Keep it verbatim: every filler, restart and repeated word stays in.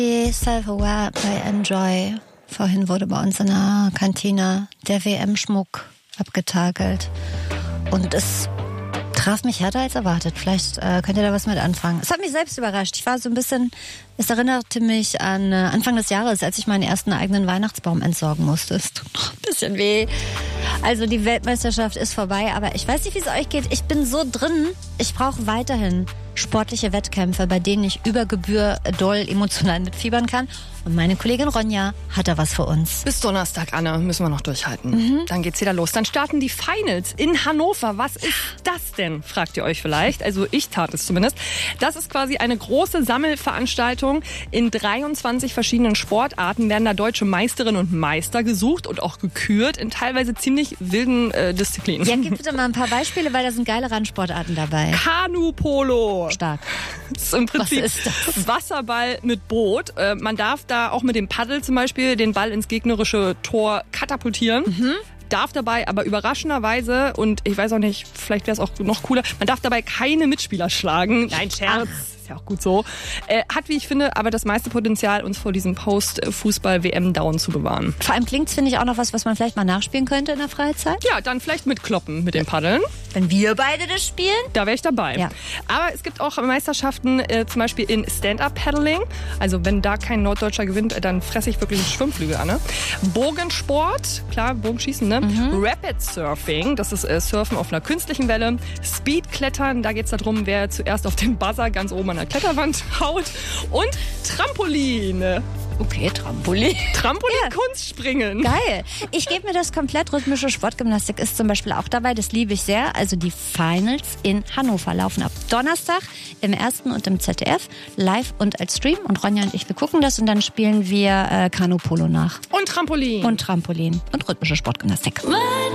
Self-Aware bei Enjoy. Vorhin wurde bei uns in der Kantine der W M-Schmuck abgetakelt. Und es traf mich härter als erwartet. Vielleicht äh, könnt ihr da was mit anfangen. Es hat mich selbst überrascht. Ich war so ein bisschen, es erinnerte mich an äh, Anfang des Jahres, als ich meinen ersten eigenen Weihnachtsbaum entsorgen musste. Es tut noch ein bisschen weh. Also die Weltmeisterschaft ist vorbei, aber ich weiß nicht, wie es euch geht. Ich bin so drin, ich brauche weiterhin sportliche Wettkämpfe, bei denen ich über Gebühr doll emotional mitfiebern kann. Und meine Kollegin Ronja hat da was für uns. Bis Donnerstag, Anne, müssen wir noch durchhalten. Mhm. Dann geht's wieder los. Dann starten die Finals in Hannover. Was ist das denn, fragt ihr euch vielleicht. Also ich tat es zumindest. Das ist quasi eine große Sammelveranstaltung. In dreiundzwanzig verschiedenen Sportarten werden da deutsche Meisterinnen und Meister gesucht und auch gekürt in teilweise ziemlich wilden äh, Disziplinen. Ja, gib bitte mal ein paar Beispiele, weil da sind geile Randsportarten dabei. Kanu-Polo. Stark. Das ist im Prinzip Was ist das? Wasserball mit Boot. Äh, man darf da auch mit dem Paddel zum Beispiel den Ball ins gegnerische Tor katapultieren. Mhm. Darf dabei aber überraschenderweise, und ich weiß auch nicht, vielleicht wäre es auch noch cooler, man darf dabei keine Mitspieler schlagen. Nein, Scherz. Ist ja auch gut so. Äh, hat, wie ich finde, aber das meiste Potenzial, uns vor diesem Post-Fußball-W M-Down zu bewahren. Vor allem klingt's, finde ich, auch noch was, was man vielleicht mal nachspielen könnte in der Freizeit. Ja, dann vielleicht mit Kloppen, mit den Paddeln. Wenn wir beide das spielen? Da wäre ich dabei. Ja. Aber es gibt auch Meisterschaften, äh, zum Beispiel in Stand-Up-Paddling. Also wenn da kein Norddeutscher gewinnt, äh, dann fresse ich wirklich einen Schwimmflügel an. Ne? Bogensport, klar, Bogenschießen, ne? Mhm. Rapid Surfing, das ist äh, Surfen auf einer künstlichen Welle. Speedklettern, da geht es darum, wer zuerst auf den Buzzer ganz oben an der Kletterwand haut. Und Trampolin. Okay, Trampolin. Trampolin, Ja. Kunstspringen. Geil. Ich gebe mir das komplett. Rhythmische Sportgymnastik ist zum Beispiel auch dabei. Das liebe ich sehr. Also die Finals in Hannover laufen ab Donnerstag im Ersten und im Z D F. Live und als Stream. Und Ronja und ich, wir gucken das und dann spielen wir äh, Kanu-Polo nach. Und Trampolin. Und Trampolin. Und rhythmische Sportgymnastik.